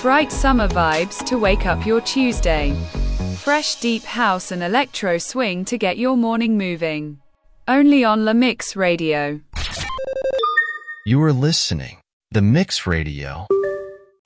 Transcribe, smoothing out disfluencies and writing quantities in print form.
Bright summer vibes to wake up your Tuesday. Fresh deep house and electro swing to get your morning moving. Only on La Mix Radio. You are listening The Mix Radio.